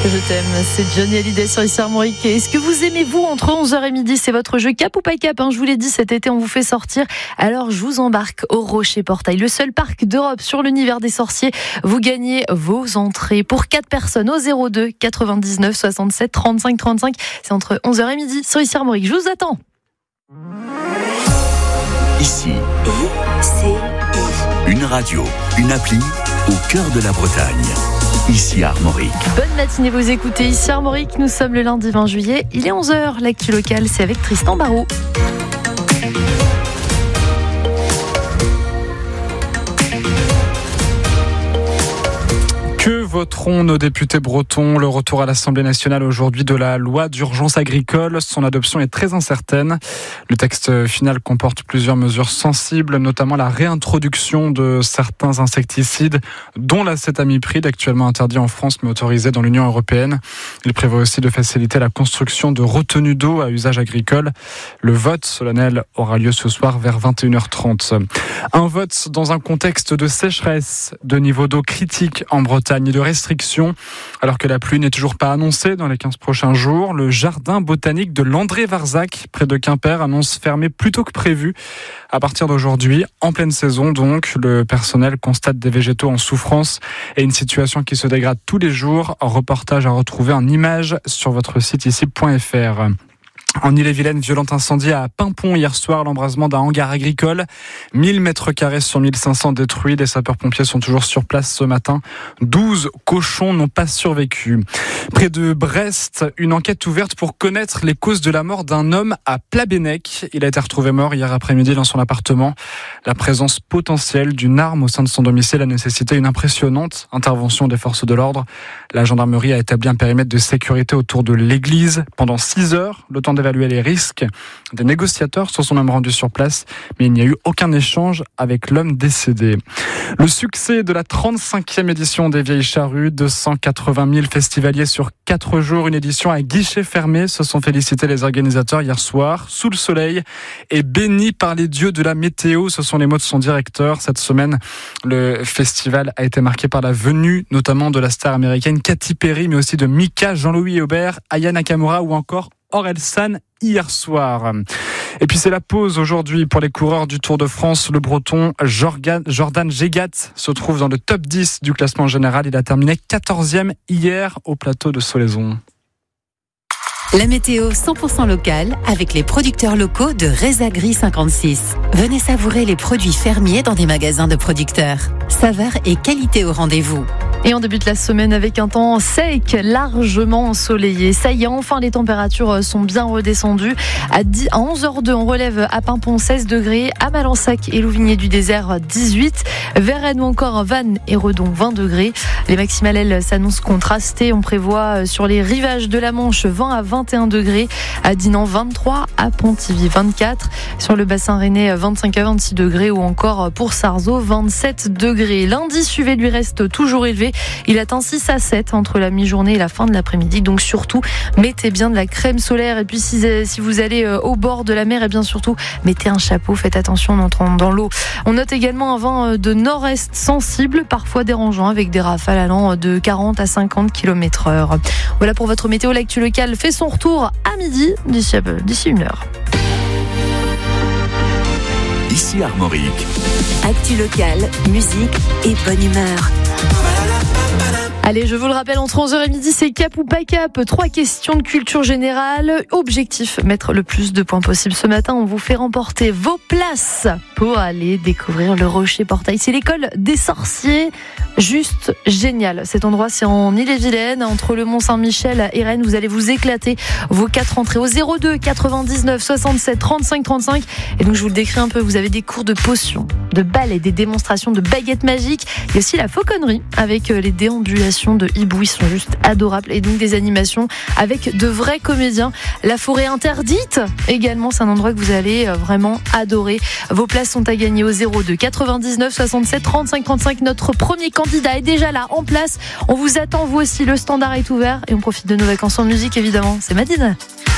Je t'aime, c'est Johnny Hallyday sur Ici Armorique. Est-ce que vous aimez, vous, entre 11h et midi? C'est votre jeu cap ou pas cap, hein? Je vous l'ai dit, cet été on vous fait sortir. Alors je vous embarque au Rocher Portail, le seul parc d'Europe sur l'univers des sorciers. Vous gagnez vos entrées pour 4 personnes au 02 99 67 35 35. C'est entre 11h et midi sur Ici Armorique. Je vous attends. Ici, une radio, une appli au cœur de la Bretagne. Ici Armorique. Bonne matinée, vous écoutez Ici Armorique. Nous sommes le lundi 20 juillet. Il est 11h. L'actu locale, c'est avec Tristan Barraud. Que voteront nos députés bretons? Le retour à l'Assemblée nationale aujourd'hui de la loi d'urgence agricole. Son adoption est très incertaine. Le texte final comporte plusieurs mesures sensibles, notamment la réintroduction de certains insecticides, dont l'acétamipride, actuellement interdit en France mais autorisé dans l'Union européenne. Il prévoit aussi de faciliter la construction de retenues d'eau à usage agricole. Le vote solennel aura lieu ce soir vers 21h30. Un vote dans un contexte de sécheresse, de niveau d'eau critique en Bretagne et de restrictions. Alors que la pluie n'est toujours pas annoncée dans les 15 prochains jours, le jardin botanique de Landré-Varzac, près de Quimper, annonce fermer plus tôt que prévu. À partir d'aujourd'hui, en pleine saison donc, le personnel constate des végétaux en souffrance et une situation qui se dégrade tous les jours. Un reportage à retrouver en images sur votre site ici.fr. En Ille-et-Vilaine, violent incendie à Paimpont hier soir, l'embrasement d'un hangar agricole. 1000 mètres carrés sur 1500 détruits. Les sapeurs-pompiers sont toujours sur place ce matin. 12 cochons n'ont pas survécu. Près de Brest, une enquête ouverte pour connaître les causes de la mort d'un homme à Plabennec. Il a été retrouvé mort hier après-midi dans son appartement. La présence potentielle d'une arme au sein de son domicile a nécessité une impressionnante intervention des forces de l'ordre. La gendarmerie a établi un périmètre de sécurité autour de l'église pendant 6 heures, le temps d'évaluer les risques. Des négociateurs se sont même rendus sur place, mais il n'y a eu aucun échange avec l'homme décédé. Le succès de la 35e édition des Vieilles Charrues, 280 000 festivaliers sur 4 jours, une édition à guichet fermé, se sont félicités les organisateurs hier soir, sous le soleil et bénis par les dieux de la météo, ce sont les mots de son directeur. Cette semaine, le festival a été marqué par la venue notamment de la star américaine Katy Perry, mais aussi de Mika, Jean-Louis Aubert, Aya Nakamura ou encore Orelsan hier soir. Et puis c'est la pause aujourd'hui pour les coureurs du Tour de France. Le breton Jordan Gégat se trouve dans le top 10 du classement général. Il a terminé 14e hier au plateau de Solaizon. La météo 100% locale avec les producteurs locaux de Rezagri 56. Venez savourer les produits fermiers dans des magasins de producteurs. Saveur et qualité au rendez-vous. Et on débute la semaine avec un temps sec, largement ensoleillé. Ça y est, enfin les températures sont bien redescendues. À 11h02, on relève à Paimpont 16 degrés, à Malensac et Louvigné du Désert 18, Varennes ou encore Vannes et Redon 20 degrés. Les maximales, elles, s'annoncent contrastées. On prévoit sur les rivages de la Manche 20 à 21 degrés, à Dinan 23, à Pontivy 24, sur le bassin rennais 25 à 26 degrés ou encore pour Sarzeau 27 degrés. L'indice UV lui reste toujours élevé. Il atteint 6 à 7 entre la mi-journée et la fin de l'après-midi. Donc surtout, mettez bien de la crème solaire. Et puis si vous allez au bord de la mer, et bien surtout, mettez un chapeau. Faites attention en entrant dans l'eau. On note également un vent de nord-est sensible, parfois dérangeant, avec des rafales allant de 40 à 50 km/h. Voilà pour votre météo. L'actu locale fait son retour à midi, d'ici une heure. Ici Armorique. Actu locale, musique et bonne humeur. Allez, je vous le rappelle, entre 11h et midi, c'est cap ou pas cap. 3 questions de culture générale. Objectif, mettre le plus de points possible. Ce matin, on vous fait remporter vos places pour aller découvrir le Rocher Portail. C'est l'école des sorciers. Juste génial. Cet endroit, c'est en Ille-et-Vilaine, entre le Mont-Saint-Michel et Rennes. Vous allez vous éclater. Vos 4 entrées au 02 99 67 35 35. Et donc, je vous le décris un peu. Vous avez des cours de potions, de ballet, des démonstrations de baguettes magiques. Il y a aussi la fauconnerie avec les déambulations de hibou, ils sont juste adorables, et donc des animations avec de vrais comédiens. La forêt interdite également, c'est un endroit que vous allez vraiment adorer. Vos places sont à gagner au 02 99 67 35 35. Notre premier candidat est déjà là, en place. On vous attend, vous aussi, le standard est ouvert et on profite de nos vacances en musique évidemment. C'est Madine.